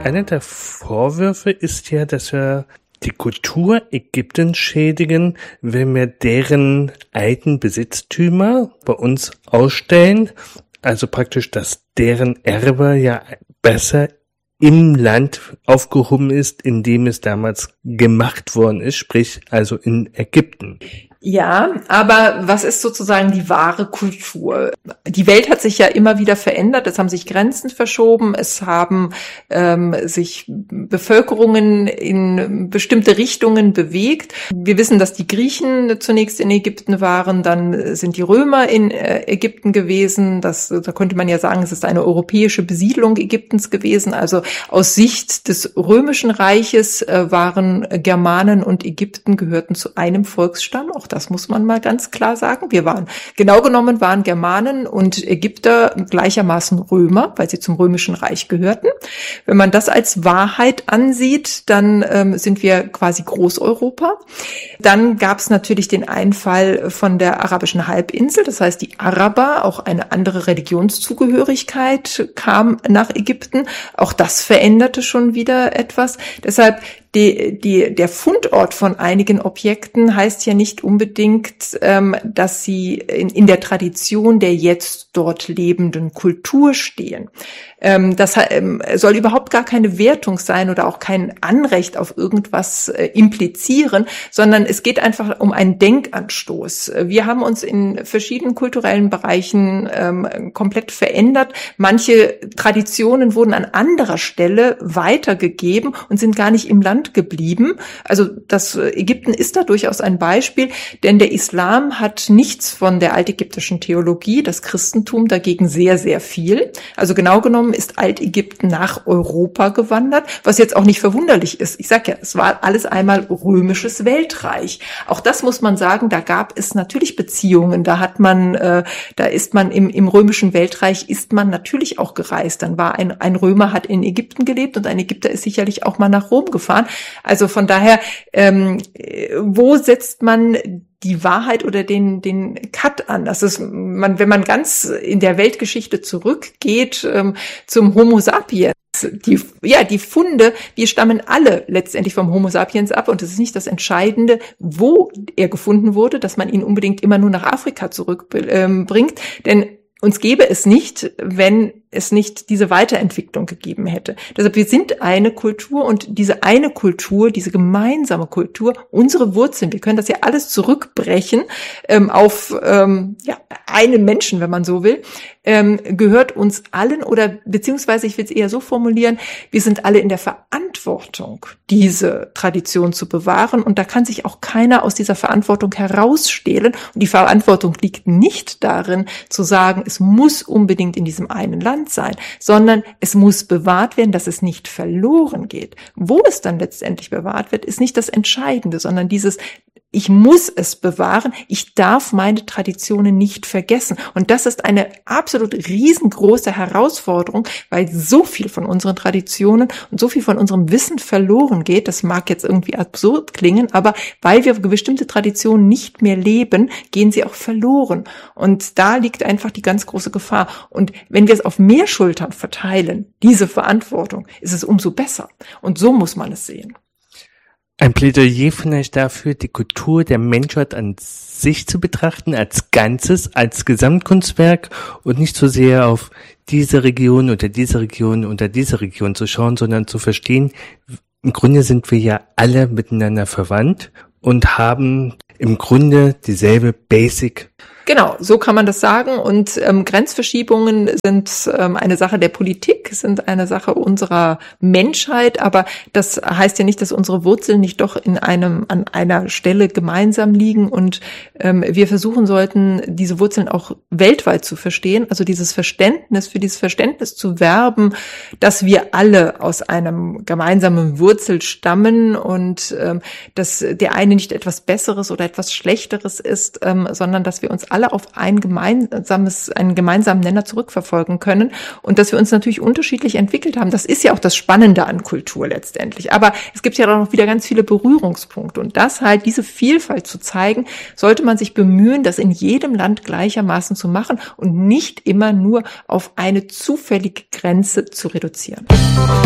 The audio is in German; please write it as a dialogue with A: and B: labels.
A: Einer der Vorwürfe ist ja, dass wir die Kultur Ägyptens schädigen, wenn wir deren alten Besitztümer bei uns ausstellen. Also praktisch, dass deren Erbe ja besser im Land aufgehoben ist, in dem es damals gemacht worden ist, sprich also in Ägypten.
B: Ja, aber was ist sozusagen die wahre Kultur? Die Welt hat sich ja immer wieder verändert, es haben sich Grenzen verschoben, es haben sich Bevölkerungen in bestimmte Richtungen bewegt. Wir wissen, dass die Griechen zunächst in Ägypten waren, dann sind die Römer in Ägypten gewesen. Da könnte man ja sagen, es ist eine europäische Besiedlung Ägyptens gewesen. Also aus Sicht des Römischen Reiches waren Germanen und Ägypten gehörten zu einem Volksstamm. Auch das muss man mal ganz klar sagen. Genau genommen waren Germanen und Ägypter gleichermaßen Römer, weil sie zum Römischen Reich gehörten. Wenn man das als Wahrheit ansieht, dann sind wir quasi Großeuropa. Dann gab es natürlich den Einfall von der arabischen Halbinsel. Das heißt, die Araber, auch eine andere Religionszugehörigkeit kam nach Ägypten. Auch das veränderte schon wieder etwas. Deshalb der Fundort von einigen Objekten heißt ja nicht unbedingt, dass sie in der Tradition der jetzt dort lebenden Kultur stehen. Das soll überhaupt gar keine Wertung sein oder auch kein Anrecht auf irgendwas implizieren, sondern es geht einfach um einen Denkanstoß. Wir haben uns in verschiedenen kulturellen Bereichen komplett verändert. Manche Traditionen wurden an anderer Stelle weitergegeben und sind gar nicht im Land geblieben. Also das Ägypten ist da durchaus ein Beispiel, denn der Islam hat nichts von der altägyptischen Theologie, das Christentum dagegen sehr, sehr viel. Also genau genommen ist Altägypten nach Europa gewandert, was jetzt auch nicht verwunderlich ist. Ich sage ja, es war alles einmal römisches Weltreich. Auch das muss man sagen, da gab es natürlich Beziehungen. Da ist man im römischen Weltreich ist man natürlich auch gereist. Dann war ein Römer hat in Ägypten gelebt und ein Ägypter ist sicherlich auch mal nach Rom gefahren. Also von daher, wo setzt man die Wahrheit oder den Cut an? Das ist, wenn man ganz in der Weltgeschichte zurückgeht, zum Homo sapiens. Die Funde, wir stammen alle letztendlich vom Homo sapiens ab und es ist nicht das Entscheidende, wo er gefunden wurde, dass man ihn unbedingt immer nur nach Afrika zurückbringt, denn uns gäbe es nicht, wenn es nicht diese Weiterentwicklung gegeben hätte. Deshalb, wir sind eine Kultur und diese eine Kultur, diese gemeinsame Kultur, unsere Wurzeln, wir können das ja alles zurückbrechen auf einen Menschen, wenn man so will, gehört uns allen oder beziehungsweise, ich will es eher so formulieren, wir sind alle in der Verantwortung, diese Tradition zu bewahren und da kann sich auch keiner aus dieser Verantwortung herausstehlen und die Verantwortung liegt nicht darin, zu sagen, es muss unbedingt in diesem einen Land sein, sondern es muss bewahrt werden, dass es nicht verloren geht. Wo es dann letztendlich bewahrt wird, ist nicht das Entscheidende, sondern ich muss es bewahren, ich darf meine Traditionen nicht vergessen. Und das ist eine absolut riesengroße Herausforderung, weil so viel von unseren Traditionen und so viel von unserem Wissen verloren geht. Das mag jetzt irgendwie absurd klingen, aber weil wir bestimmte Traditionen nicht mehr leben, gehen sie auch verloren. Und da liegt einfach die ganz große Gefahr. Und wenn wir es auf mehr Schultern verteilen, diese Verantwortung, ist es umso besser. Und so muss man es sehen.
A: Ein Plädoyer vielleicht dafür, die Kultur der Menschheit an sich zu betrachten, als Ganzes, als Gesamtkunstwerk und nicht so sehr auf diese Region oder diese Region oder diese Region zu schauen, sondern zu verstehen, im Grunde sind wir ja alle miteinander verwandt und haben im Grunde dieselbe Basic.
B: Genau, so kann man das sagen und Grenzverschiebungen sind eine Sache der Politik, sind eine Sache unserer Menschheit, aber das heißt ja nicht, dass unsere Wurzeln nicht doch an einer Stelle gemeinsam liegen und wir versuchen sollten, diese Wurzeln auch weltweit zu verstehen, also für dieses Verständnis zu werben, dass wir alle aus einem gemeinsamen Wurzel stammen und dass der eine nicht etwas Besseres oder etwas Schlechteres ist, sondern dass wir uns alle auf einen gemeinsamen Nenner zurückverfolgen können und dass wir uns natürlich unterschiedlich entwickelt haben. Das ist ja auch das Spannende an Kultur letztendlich. Aber es gibt ja auch noch wieder ganz viele Berührungspunkte und diese Vielfalt zu zeigen, sollte man sich bemühen, das in jedem Land gleichermaßen zu machen und nicht immer nur auf eine zufällige Grenze zu reduzieren.